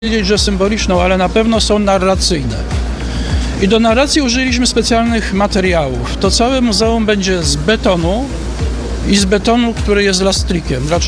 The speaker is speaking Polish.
powiedzieć, że symboliczną, ale na pewno są narracyjne. I do narracji użyliśmy specjalnych materiałów. To całe muzeum będzie z betonu i z betonu, który jest lastrikiem. Dlaczego?